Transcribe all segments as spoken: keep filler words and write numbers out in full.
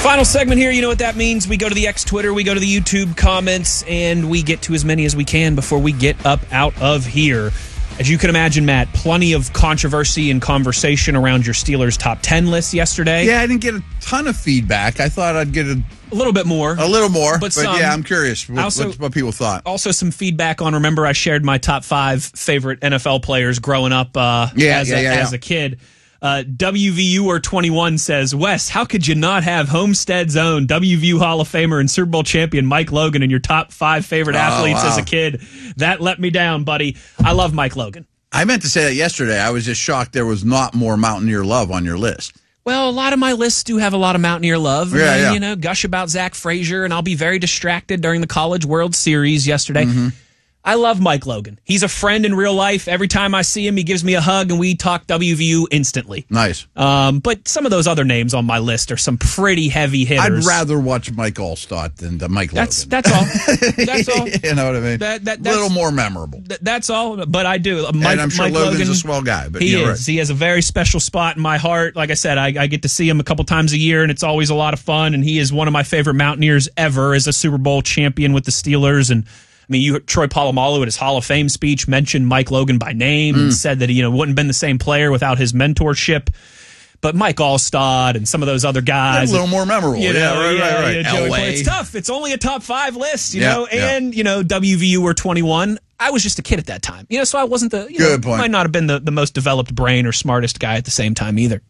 Final segment here. You know what that means. We go to the X Twitter, we go to the YouTube comments, and we get to as many as we can before we get up out of here. As you can imagine, Matt, plenty of controversy and conversation around your Steelers top ten list yesterday. Yeah, I didn't get a ton of feedback. I thought I'd get a, a little bit more. A little more, but, but some, yeah, I'm curious what, also, what, what people thought. Also some feedback on, remember I shared my top five favorite N F L players growing up uh, yeah, as, yeah, a, yeah, as yeah. a kid. Uh, W V U or twenty-one says, Wes, how could you not have Homestead's own W V U Hall of Famer and Super Bowl champion Mike Logan in your top five favorite oh, athletes wow. as a kid? That let me down, buddy. I love Mike Logan. I meant to say that yesterday. I was just shocked there was not more Mountaineer love on your list. Well, a lot of my lists do have a lot of Mountaineer love. Yeah, and, yeah. You know, gush about Zach Frazier, and I'll be very distracted during the College World Series yesterday. Mm-hmm. I love Mike Logan. He's a friend in real life. Every time I see him, he gives me a hug, and we talk W V U instantly. Nice. Um, but some of those other names on my list are some pretty heavy hitters. I'd rather watch Mike Allstott than the Mike That's Logan. that's all. That's all. You know what I mean? That, that, a that's, little more memorable. Th- that's all. But I do. Uh, Mike, and I'm sure Mike Logan's Logan, a swell guy. But he you're is. right. He has a very special spot in my heart. Like I said, I, I get to see him a couple times a year, and it's always a lot of fun. And he is one of my favorite Mountaineers ever as a Super Bowl champion with the Steelers. And I mean, you Troy Polamalu at his Hall of Fame speech mentioned Mike Logan by name mm. and said that he you know wouldn't have been the same player without his mentorship. But Mike Allstott and some of those other guys, a little more memorable. You know, yeah, right, yeah, right, right. Yeah, Joey, L A. it's tough. It's only a top five list, you yeah, know. Yeah. And you know, W V U or twenty-one. I was just a kid at that time, you know, so I wasn't the you Good know, point. might not have been the, the most developed brain or smartest guy at the same time either.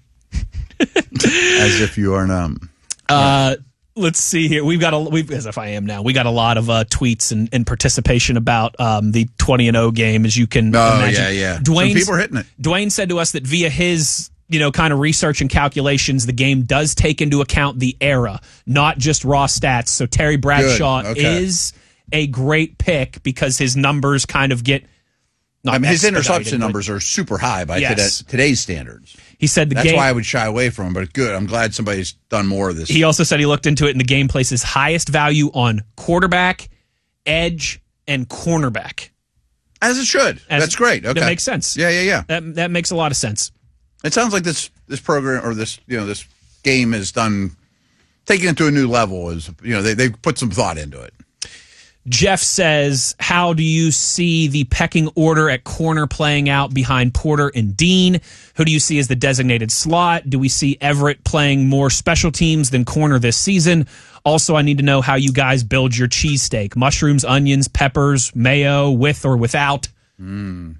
As if you are not. Uh, let's see here. We've got a we've as if I am now. We got a lot of uh, tweets and, and participation about um, the twenty and oh game, as you can oh, imagine. yeah, yeah. Dwayne, Some people are hitting it. Dwayne said to us that via his you know kind of research and calculations, the game does take into account the era, not just raw stats. So Terry Bradshaw okay. is a great pick because his numbers kind of get. Not I mean, his expedited, interception but- numbers are super high by Yes. today, today's standards. He said the That's game. why I would shy away from him, but good. I'm glad somebody's done more of this. He also said he looked into it, and the game places highest value on quarterback, edge, and cornerback. As it should. As- That's great. Okay. That makes sense. Yeah, yeah, yeah. That that makes a lot of sense. It sounds like this this program or this you know this game is done taking it to a new level. Is you know they they put some thought into it. Jeff says, how do you see the pecking order at corner playing out behind Porter and Dean? Who do you see as the designated slot? Do we see Everett playing more special teams than corner this season? Also, I need to know how you guys build your cheesesteak. Mushrooms, onions, peppers, mayo, with or without. Mm.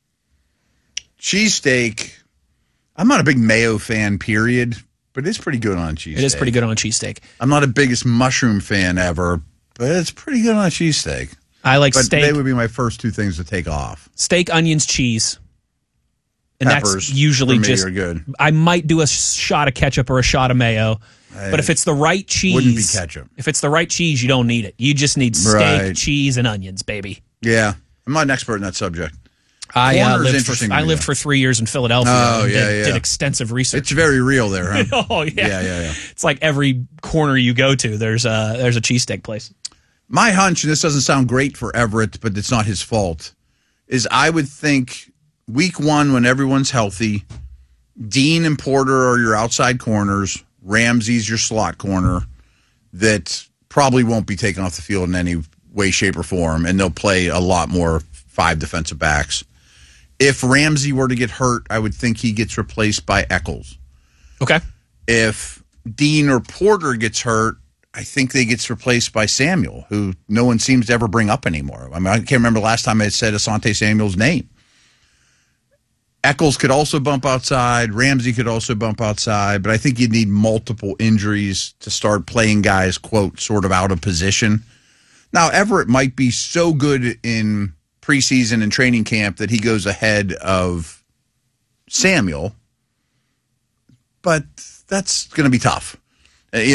Cheesesteak. I'm not a big mayo fan, period, but it's pretty good on cheesesteak. It is pretty good on a cheesesteak. I'm not the biggest mushroom fan ever, but it's pretty good on a cheesesteak. I like but steak. They would be my first two things to take off. Steak, onions, cheese. And Peppers that's usually for me just are good. I might do a shot of ketchup or a shot of mayo. But if it's the right cheese, Wouldn't be ketchup. If it's the right cheese, you don't need it. You just need steak, Right. cheese, and onions, baby. Yeah, I'm not an expert in that subject. I uh, Corner's lived, interesting for, to I me, lived though. for three years in Philadelphia. Oh, and yeah, did, yeah. did extensive research. It's very real there, huh? oh yeah. Yeah, yeah, yeah. It's like every corner you go to, there's a there's a cheesesteak place. My hunch, and this doesn't sound great for Everett, but it's not his fault, is I would think week one when everyone's healthy, Dean and Porter are your outside corners, Ramsey's your slot corner, that probably won't be taken off the field in any way, shape, or form, and they'll play a lot more five defensive backs. If Ramsey were to get hurt, I would think he gets replaced by Eccles. Okay. If Dean or Porter gets hurt, I think they gets replaced by Samuel, who no one seems to ever bring up anymore. I mean, I can't remember the last time I had said Asante Samuel's name. Eccles could also bump outside. Ramsey could also bump outside. But I think you'd need multiple injuries to start playing guys, quote, sort of out of position. Now, Everett might be so good in preseason and training camp that he goes ahead of Samuel. But that's going to be tough.